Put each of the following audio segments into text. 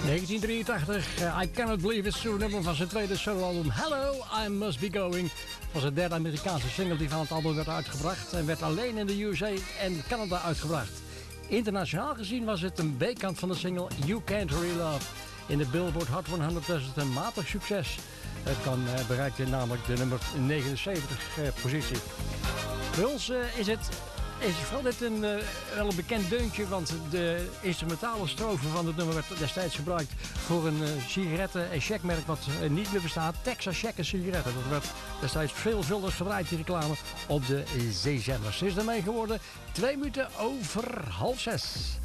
1983, I Cannot Believe It's True, nummer van zijn tweede soloalbum Hello, I Must Be Going. Was het derde Amerikaanse single die van het album werd uitgebracht en werd alleen in de USA en Canada uitgebracht. Internationaal gezien was het een B-kant van de single You Can't Hurry Love. In de Billboard Hot 100 was het een matig succes. Het bereikte namelijk de nummer 79 positie. Bij ons is vooral dit wel een bekend deuntje, want de instrumentale strofe van het nummer werd destijds gebruikt voor een sigaretten- en checkmerk wat niet meer bestaat. Texas Check en sigaretten. Dat werd destijds veelvuldig gedraaid, die reclame, op de zeezenders. Het is daarmee geworden 2 minuten over 5:30.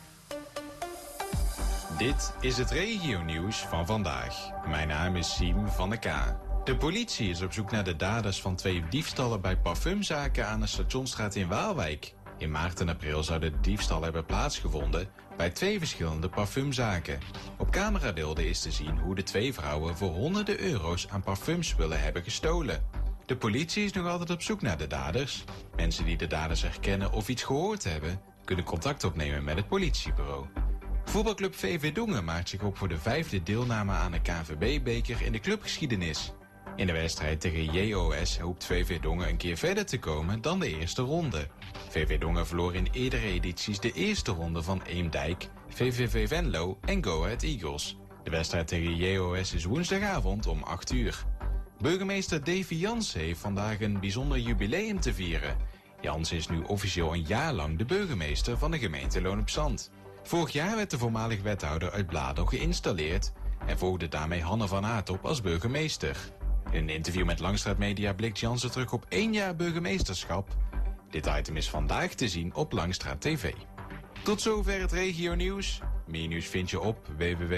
Dit is het regionieuws van vandaag. Mijn naam is Siem van de K. De politie is op zoek naar de daders van 2 diefstallen bij parfumzaken aan de Stationsstraat in Waalwijk. In maart en april zouden de diefstallen hebben plaatsgevonden bij 2 verschillende parfumzaken. Op camerabeelden is te zien hoe de 2 vrouwen voor honderden euro's aan parfumspullen hebben gestolen. De politie is nog altijd op zoek naar de daders. Mensen die de daders herkennen of iets gehoord hebben, kunnen contact opnemen met het politiebureau. Voetbalclub VV Dongen maakt zich op voor de 5e deelname aan de KNVB-beker in de clubgeschiedenis. In de wedstrijd tegen JOS hoopt VV Dongen een keer verder te komen dan de eerste ronde. VV Dongen verloor in eerdere edities de eerste ronde van Eemdijk, VVV Venlo en Go Ahead Eagles. De wedstrijd tegen JOS is woensdagavond om 8 uur. Burgemeester Davy Jansen heeft vandaag een bijzonder jubileum te vieren. Jansen is nu officieel een jaar lang de burgemeester van de gemeente Loon op Zand. Vorig jaar werd de voormalig wethouder uit Blado geïnstalleerd en volgde daarmee Hanne van Aert op als burgemeester. In een interview met Langstraat Media blikt Jansen terug op 1 jaar burgemeesterschap. Dit item is vandaag te zien op Langstraat TV. Tot zover het regionieuws. Meer nieuws vind je op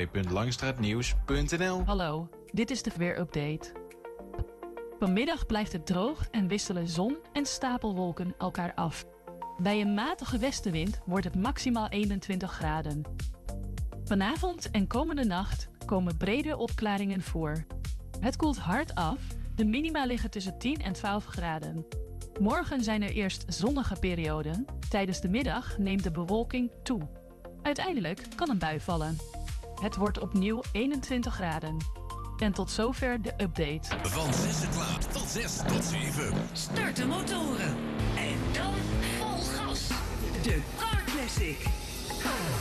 www.langstraatnieuws.nl. Hallo, dit is de weerupdate. Vanmiddag blijft het droog en wisselen zon en stapelwolken elkaar af. Bij een matige westenwind wordt het maximaal 21 graden. Vanavond en komende nacht komen brede opklaringen voor. Het koelt hard af, de minima liggen tussen 10 en 12 graden. Morgen zijn er eerst zonnige perioden, tijdens de middag neemt de bewolking toe. Uiteindelijk kan een bui vallen. Het wordt opnieuw 21 graden. En tot zover de update. Van 6 uur laat tot 6 tot 7. Start de motoren. En dan vol gas. De Car Classic.